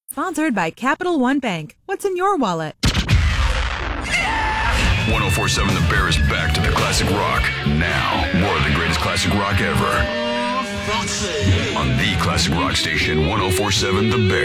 Sponsored by Capital One Bank. What's in your wallet? 1047 The Bear is back to the classic rock. Now, more of the greatest classic rock ever. On the classic rock station, 1047 The Bear.